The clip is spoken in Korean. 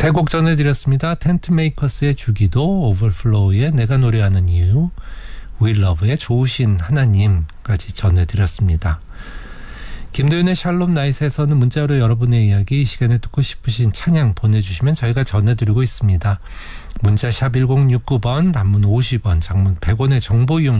세 곡 전해드렸습니다. 텐트메이커스의 주기도, 오버플로우의 내가 노래하는 이유, 윌러브의 좋으신 하나님까지 전해드렸습니다. 김도윤의 샬롬 나잇에서는 문자로 여러분의 이야기, 이 시간에 듣고 싶으신 찬양 보내주시면 저희가 전해드리고 있습니다. 문자 샵 1069번, 단문 50원, 장문 100원의 정보 이용